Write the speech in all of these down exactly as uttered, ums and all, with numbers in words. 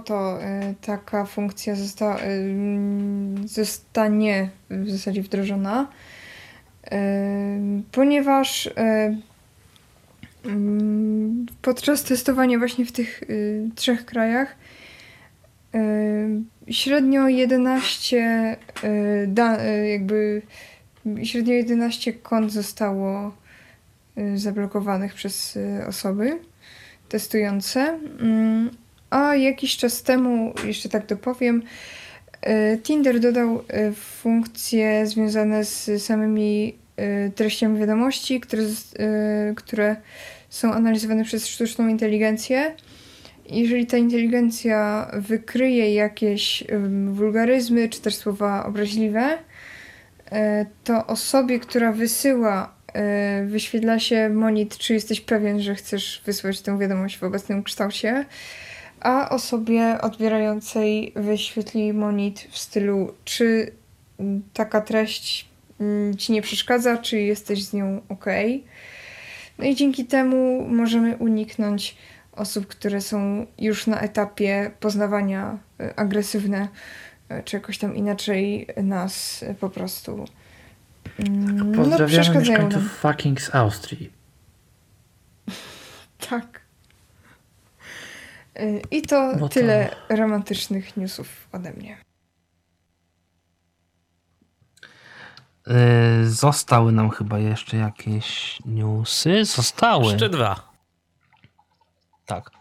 to y, taka funkcja zosta- y, zostanie w zasadzie wdrożona, y, ponieważ y, y, podczas testowania właśnie w tych y, trzech krajach y, średnio jedenaście y, da- y, jakby średnio jedenaście kont zostało y, zablokowanych przez y, osoby testujące. Y, A jakiś czas temu, jeszcze tak dopowiem, Tinder dodał funkcje związane z samymi treściami wiadomości, które, które są analizowane przez sztuczną inteligencję. Jeżeli ta inteligencja wykryje jakieś wulgaryzmy czy też słowa obraźliwe, to osobie, która wysyła, wyświetla się monit, czy jesteś pewien, że chcesz wysłać tę wiadomość w obecnym kształcie, a osobie odbierającej wyświetli monit w stylu, czy taka treść ci nie przeszkadza, czy jesteś z nią ok. No i dzięki temu możemy uniknąć osób, które są już na etapie poznawania agresywne, czy jakoś tam inaczej nas po prostu no, Pozdrawiamy mieszkańców nam. fucking z Austrii. Tak. I to, to tyle romantycznych newsów ode mnie. Zostały nam chyba jeszcze jakieś newsy. Zostały. Jeszcze dwa. Tak.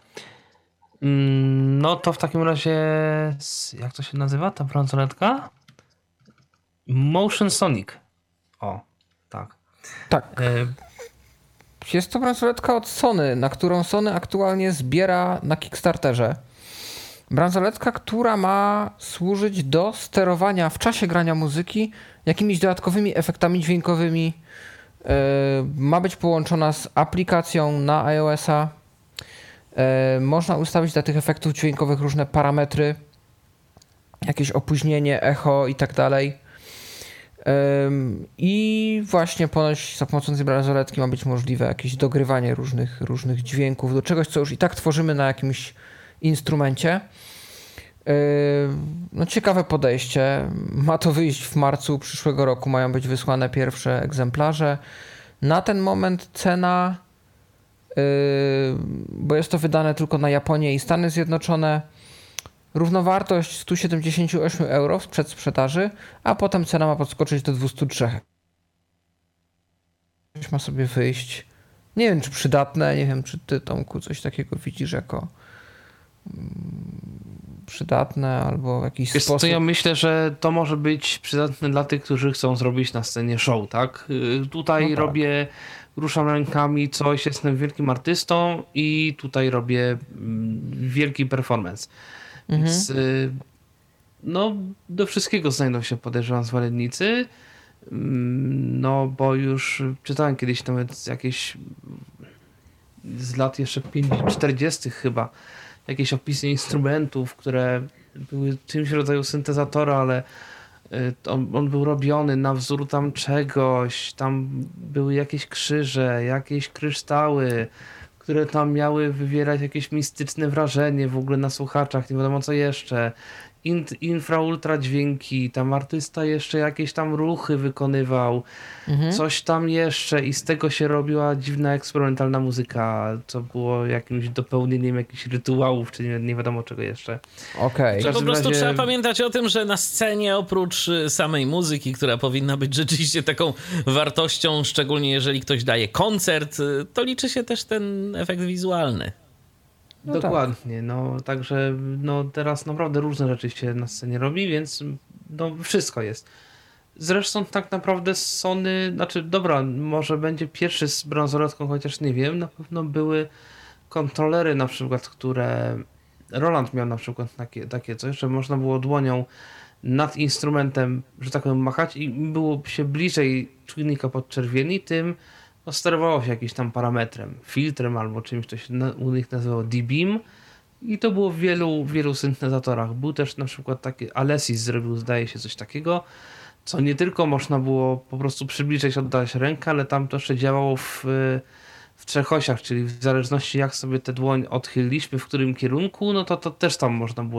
No to w takim razie, jak to się nazywa ta bransoletka? Motion Sonic. O, tak. Tak. Jest to bransoletka od Sony, na którą Sony aktualnie zbiera na Kickstarterze. Bransoletka, która ma służyć do sterowania w czasie grania muzyki jakimiś dodatkowymi efektami dźwiękowymi. Yy, ma być połączona z aplikacją na iOS-a. Yy, można ustawić dla tych efektów dźwiękowych różne parametry, jakieś opóźnienie, echo i tak dalej. I właśnie ponoć za pomocą tej bransoletki ma być możliwe jakieś dogrywanie różnych, różnych dźwięków do czegoś, co już i tak tworzymy na jakimś instrumencie. No ciekawe podejście. Ma to wyjść w marcu przyszłego roku. Mają być wysłane pierwsze egzemplarze. Na ten moment cena, bo jest to wydane tylko na Japonię i Stany Zjednoczone, równowartość sto siedemdziesiąt osiem euro w przedsprzedaży, a potem cena ma podskoczyć do dwieście trzy. Ma sobie wyjść. Nie wiem, czy przydatne, nie wiem, czy ty, Tomku, coś takiego widzisz jako przydatne albo w jakiś Wiesz, sposób. To ja myślę, że to może być przydatne dla tych, którzy chcą zrobić na scenie show, tak? Tutaj no tak. robię, ruszam rękami, coś, jestem wielkim artystą i tutaj robię wielki performance. Mhm. Więc no do wszystkiego znajdą się, podejrzewam, zwolennicy. No bo już czytałem kiedyś nawet jakieś z lat jeszcze czterdziestych chyba jakieś opisy instrumentów, które były czymś w rodzaju syntezatora, ale on, on był robiony na wzór tam czegoś, tam były jakieś krzyże, jakieś kryształy, które tam miały wywierać jakieś mistyczne wrażenie w ogóle na słuchaczach, nie wiadomo co jeszcze. Int, infra, ultra dźwięki, tam artysta jeszcze jakieś tam ruchy wykonywał, mhm. coś tam jeszcze i z tego się robiła dziwna eksperymentalna muzyka, co było jakimś dopełnieniem jakichś rytuałów, czy nie, nie wiadomo czego jeszcze. Okej. Okay. Po prostu razie... trzeba pamiętać o tym, że na scenie oprócz samej muzyki, która powinna być rzeczywiście taką wartością, szczególnie jeżeli ktoś daje koncert, to liczy się też ten efekt wizualny. No Dokładnie, tak. no także no teraz naprawdę różne rzeczy się na scenie robi, więc no wszystko jest. Zresztą tak naprawdę Sony, znaczy dobra, może będzie pierwszy z bransoletką, chociaż nie wiem, na pewno były kontrolery na przykład, które Roland miał na przykład takie, takie coś, że można było dłonią nad instrumentem, że tak powiem, machać i było się bliżej czujnika podczerwieni, tym no, sterowało się jakimś tam parametrem, filtrem albo czymś, to się na, u nich nazywało D-Beam i to było w wielu, wielu syntezatorach. Był też na przykład taki, Alesis zrobił, zdaje się, coś takiego, co nie tylko można było po prostu przybliżyć, oddać rękę, ale tam to jeszcze działało w, w trzech osiach, czyli w zależności jak sobie tę dłoń odchyliliśmy, w którym kierunku, no to to też tam można było